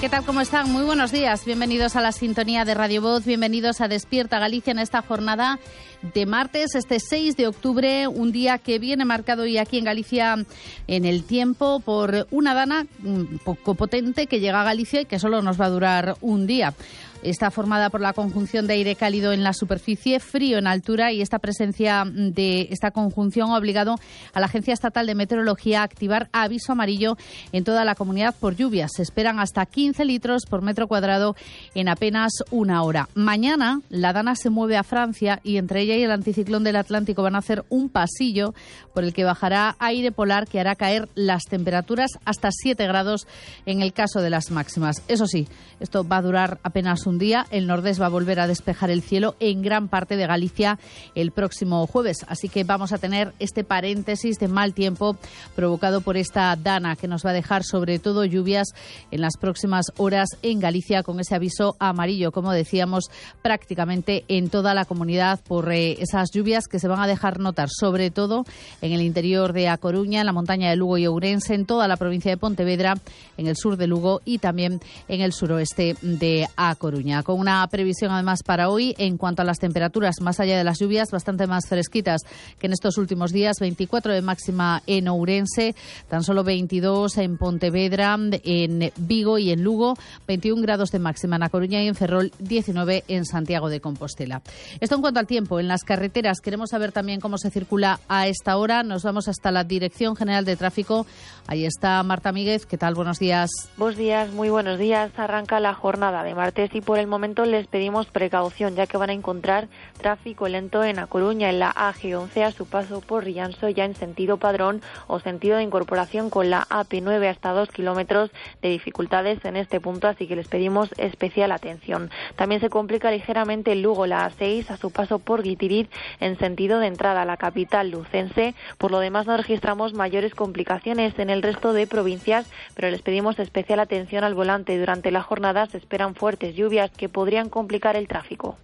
¿qué tal? ¿Cómo están? Muy buenos días. Bienvenidos a la sintonía de Radio Voz, bienvenidos a Despierta Galicia en esta jornada de martes, este 6 de octubre, un día que viene marcado hoy aquí en Galicia en el tiempo por una dana un poco potente que llega a Galicia y que solo nos va a durar un día. Está formada por la conjunción de aire cálido en la superficie, frío en altura, y esta presencia de esta conjunción ha obligado a la Agencia Estatal de Meteorología a activar aviso amarillo en toda la comunidad por lluvias. Se esperan hasta 15 litros por metro cuadrado en apenas una hora. Mañana la dana se mueve a Francia y entre ella y el anticiclón del Atlántico van a hacer un pasillo por el que bajará aire polar que hará caer las temperaturas hasta 7 grados en el caso de las máximas. Eso sí, esto va a durar apenas un día. El Nordés va a volver a despejar el cielo en gran parte de Galicia el próximo jueves. Así que vamos a tener este paréntesis de mal tiempo provocado por esta dana que nos va a dejar sobre todo lluvias en las próximas horas en Galicia, con ese aviso amarillo, como decíamos, prácticamente en toda la comunidad por esas lluvias que se van a dejar notar, sobre todo en el interior de A Coruña, en la montaña de Lugo y Ourense, en toda la provincia de Pontevedra, en el sur de Lugo y también en el suroeste de A Coruña. Con una previsión además para hoy en cuanto a las temperaturas, más allá de las lluvias, bastante más fresquitas que en estos últimos días. 24 de máxima en Ourense, tan solo 22 en Pontevedra, en Vigo y en Lugo, 21 grados de máxima en A Coruña y en Ferrol, 19 en Santiago de Compostela. Esto en cuanto al tiempo. En las carreteras queremos saber también cómo se circula a esta hora. Nos vamos hasta la Dirección General de Tráfico. Ahí está Marta Míguez. ¿Qué tal? Buenos días. Buenos días, muy buenos días. Arranca la jornada de martes y por el momento les pedimos precaución, ya que van a encontrar tráfico lento en A Coruña, en la AG11 a su paso por Rianxo, ya en sentido Padrón o sentido de incorporación con la AP9 hasta 2 kilómetros de dificultades en este punto, así que les pedimos especial atención. También se complica ligeramente en Lugo, la A6 a su paso por Guitiriz en sentido de entrada a la capital lucense. Por lo demás no registramos mayores complicaciones en el resto de provincias, pero les pedimos especial atención al volante. Durante la jornada se esperan fuertes lluvias que podrían complicar el tráfico.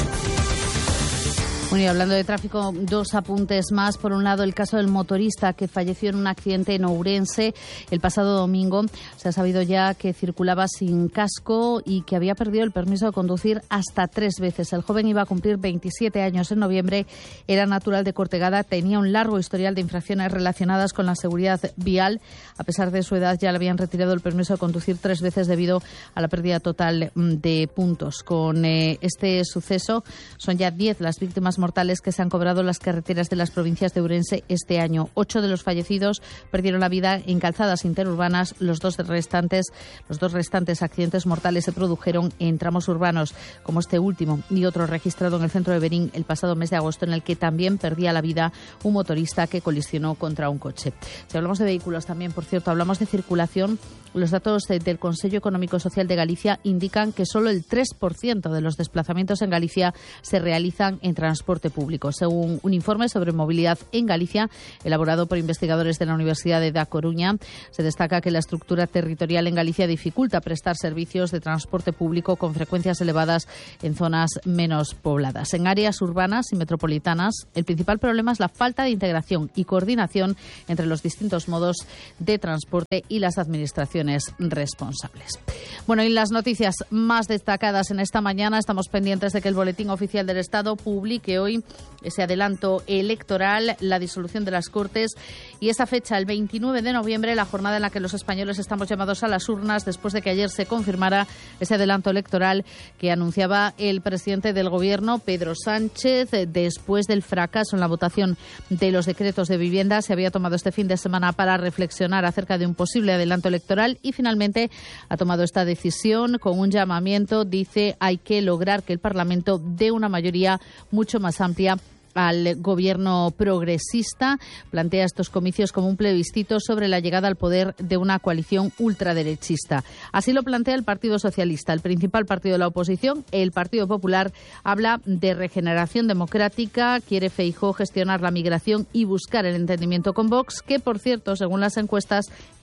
Bueno, y hablando de tráfico, dos apuntes más. Por un lado, el caso del motorista que falleció en un accidente en Ourense el pasado domingo. Se ha sabido ya que circulaba sin casco y que había perdido el permiso de conducir hasta 3 veces. El joven iba a cumplir 27 años en noviembre, era natural de Cortegada, tenía un largo historial de infracciones relacionadas con la seguridad vial. A pesar de su edad, ya le habían retirado el permiso de conducir 3 veces debido a la pérdida total de puntos. Con este suceso, son ya 10 las víctimas mortales que se han cobrado las carreteras de las provincias de Ourense este año. 8 de los fallecidos perdieron la vida en calzadas interurbanas. Los dos restantes accidentes mortales se produjeron en tramos urbanos, como este último y otro registrado en el centro de Berín el pasado mes de agosto, en el que también perdía la vida un motorista que colisionó contra un coche. Si hablamos de vehículos también, por cierto, hablamos de circulación. Los datos del Consejo Económico y Social de Galicia indican que solo el 3% de los desplazamientos en Galicia se realizan en transporte público. Según un informe sobre movilidad en Galicia, elaborado por investigadores de la Universidad de A Coruña, se destaca que la estructura territorial en Galicia dificulta prestar servicios de transporte público con frecuencias elevadas en zonas menos pobladas. En áreas urbanas y metropolitanas, el principal problema es la falta de integración y coordinación entre los distintos modos de transporte y las administraciones responsables. Bueno, y las noticias más destacadas en esta mañana, estamos pendientes de que el Boletín Oficial del Estado publique hoy ese adelanto electoral, la disolución de las Cortes y esa fecha, el 29 de noviembre, la jornada en la que los españoles estamos llamados a las urnas después de que ayer se confirmara ese adelanto electoral que anunciaba el presidente del Gobierno, Pedro Sánchez, después del fracaso en la votación de los decretos de vivienda. Se había tomado este fin de semana para reflexionar acerca de un posible adelanto electoral y finalmente ha tomado esta decisión con un llamamiento. Dice, hay que lograr que el Parlamento dé una mayoría mucho más amplia al gobierno progresista. Plantea estos comicios como un plebiscito sobre la llegada al poder de una coalición ultraderechista. Así lo plantea el Partido Socialista. El principal partido de la oposición, el Partido Popular, habla de regeneración democrática. Quiere Feijóo gestionar la migración y buscar el entendimiento con Vox, que, por cierto, según las encuestas,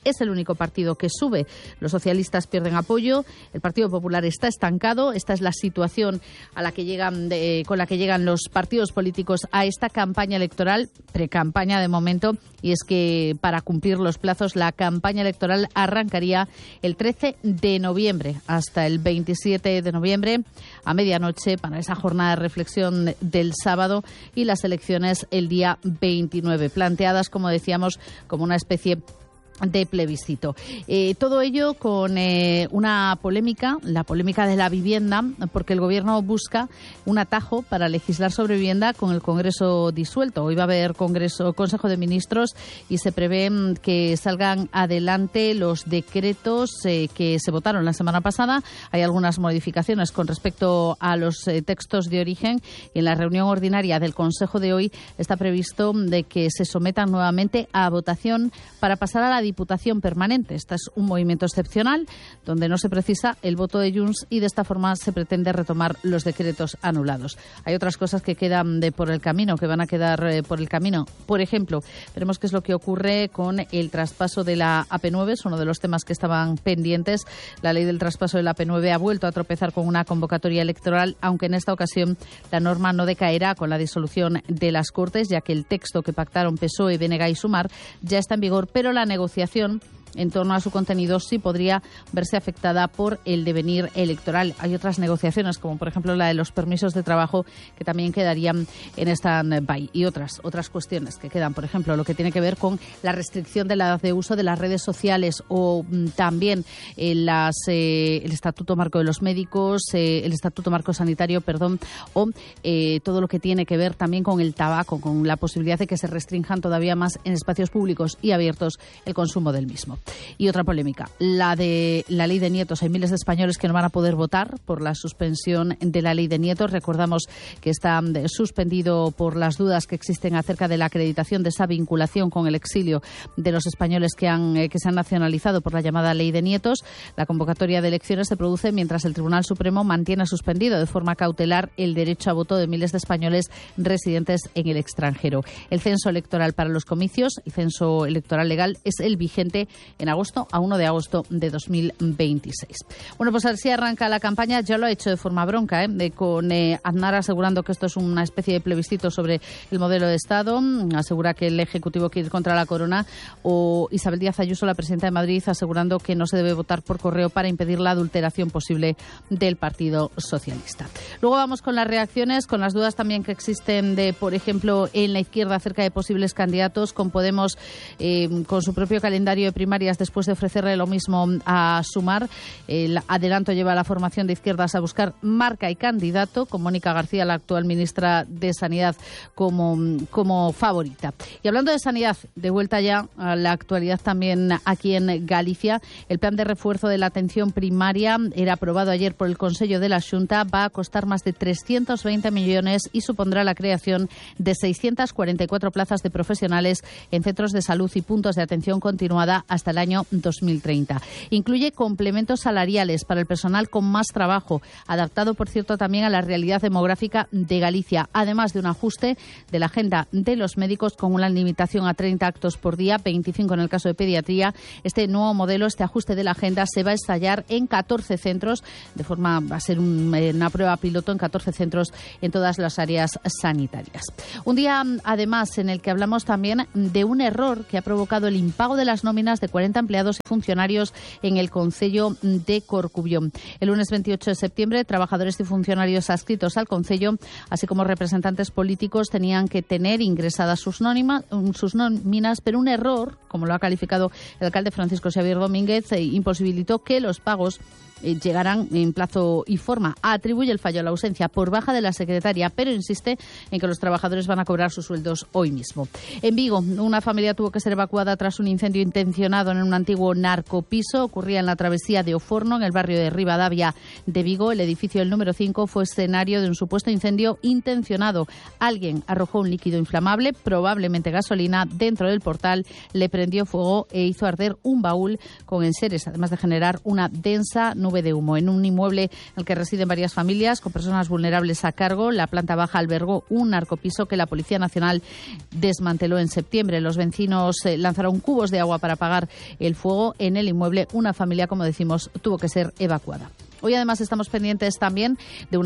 es el único partido que sube. Los socialistas pierden apoyo, el Partido Popular está estancado. Esta es la situación a la que llegan con la que llegan los partidos políticos a esta campaña electoral, precampaña de momento, y es que para cumplir los plazos la campaña electoral arrancaría el 13 de noviembre hasta el 27 de noviembre a medianoche para esa jornada de reflexión del sábado y las elecciones el día 29, planteadas, como decíamos, como una especie de plebiscito. Todo ello con una polémica, la polémica de la vivienda, porque el Gobierno busca un atajo para legislar sobre vivienda con el Congreso disuelto. Hoy va a haber Consejo de Ministros y se prevé que salgan adelante los decretos que se votaron la semana pasada. Hay algunas modificaciones con respecto a los textos de origen. En la reunión ordinaria del Consejo de hoy está previsto de que se sometan nuevamente a votación para pasar a la Diputación Permanente. Este es un movimiento excepcional donde no se precisa el voto de Junts y de esta forma se pretende retomar los decretos anulados. Hay otras cosas que quedan por el camino, que van a quedar por el camino. Por ejemplo, veremos qué es lo que ocurre con el traspaso de la AP9. Es uno de los temas que estaban pendientes. La ley del traspaso de la AP9 ha vuelto a tropezar con una convocatoria electoral, aunque en esta ocasión la norma no decaerá con la disolución de las Cortes, ya que el texto que pactaron PSOE, BNG y Sumar ya está en vigor, pero la negociación en torno a su contenido sí podría verse afectada por el devenir electoral. Hay otras negociaciones, como por ejemplo la de los permisos de trabajo, que también quedarían en stand-by. Y otras cuestiones que quedan, por ejemplo, lo que tiene que ver con la restricción de la edad de uso de las redes sociales o también el Estatuto Marco de los Médicos, el Estatuto Marco Sanitario, o todo lo que tiene que ver también con el tabaco, con la posibilidad de que se restrinjan todavía más en espacios públicos y abiertos el consumo del mismo. Y otra polémica, la de la ley de nietos. Hay miles de españoles que no van a poder votar por la suspensión de la ley de nietos. Recordamos que está suspendido por las dudas que existen acerca de la acreditación de esa vinculación con el exilio de los españoles que se han nacionalizado por la llamada ley de nietos. La convocatoria de elecciones se produce mientras el Tribunal Supremo mantiene suspendido de forma cautelar el derecho a voto de miles de españoles residentes en el extranjero. El censo electoral para los comicios, el censo electoral legal, es el vigente en agosto, a 1 de agosto de 2026. Bueno, pues así arranca la campaña. Ya lo ha hecho de forma bronca, con Aznar asegurando que esto es una especie de plebiscito sobre el modelo de Estado. Asegura que el Ejecutivo quiere ir contra la corona. O Isabel Díaz Ayuso, la presidenta de Madrid, asegurando que no se debe votar por correo para impedir la adulteración posible del Partido Socialista. Luego vamos con las reacciones, con las dudas también que existen por ejemplo, en la izquierda acerca de posibles candidatos, con Podemos con su propio calendario de primarias después de ofrecerle lo mismo a Sumar. El adelanto lleva a la formación de izquierdas a buscar marca y candidato, con Mónica García, la actual ministra de Sanidad, como favorita. Y hablando de sanidad, de vuelta ya a la actualidad también aquí en Galicia, el plan de refuerzo de la atención primaria era aprobado ayer por el Consello de la Xunta. Va a costar más de 320 millones y supondrá la creación de 644 plazas de profesionales en centros de salud y puntos de atención continuada hasta el año 2030. Incluye complementos salariales para el personal con más trabajo, adaptado, por cierto, también a la realidad demográfica de Galicia, además de un ajuste de la agenda de los médicos con una limitación a 30 actos por día, 25 en el caso de pediatría. Este nuevo modelo, este ajuste de la agenda, se va a ensayar en 14 centros, va a ser una prueba piloto en 14 centros en todas las áreas sanitarias. Un día, además, en el que hablamos también de un error que ha provocado el impago de las nóminas de 40 empleados y funcionarios en el concello de Corcubión. El lunes 28 de septiembre, trabajadores y funcionarios adscritos al concello, así como representantes políticos, tenían que tener ingresadas sus nóminas, pero un error, como lo ha calificado el alcalde Francisco Xavier Domínguez, imposibilitó que los pagos llegarán en plazo y forma. Atribuye el fallo a la ausencia por baja de la secretaria, pero insiste en que los trabajadores van a cobrar sus sueldos hoy mismo. En Vigo, una familia tuvo que ser evacuada tras un incendio intencionado en un antiguo narcopiso. Ocurría en la travesía de Oforno, en el barrio de Rivadavia de Vigo. El edificio del número 5 fue escenario de un supuesto incendio intencionado. Alguien arrojó un líquido inflamable, probablemente gasolina, dentro del portal, le prendió fuego e hizo arder un baúl con enseres, además de generar una densa nube de humo. En un inmueble en el que residen varias familias con personas vulnerables a cargo, la planta baja albergó un narcopiso que la Policía Nacional desmanteló en septiembre. Los vecinos lanzaron cubos de agua para apagar el fuego. En el inmueble, una familia, como decimos, tuvo que ser evacuada. Hoy además estamos pendientes también de una